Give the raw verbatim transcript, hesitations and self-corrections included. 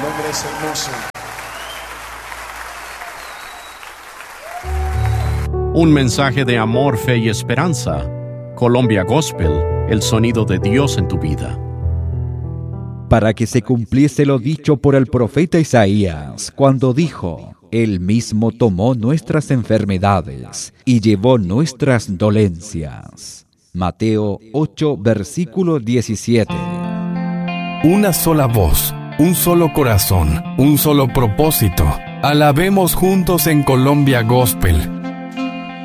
nombre es hermoso. Un mensaje de amor, fe y esperanza. Colombia Gospel, el sonido de Dios en tu vida. Para que se cumpliese lo dicho por el profeta Isaías, cuando dijo: Él mismo tomó nuestras enfermedades y llevó nuestras dolencias. Mateo ocho, versículo diecisiete. Una sola voz, un solo corazón, un solo propósito. Alabemos juntos en Colombia Gospel.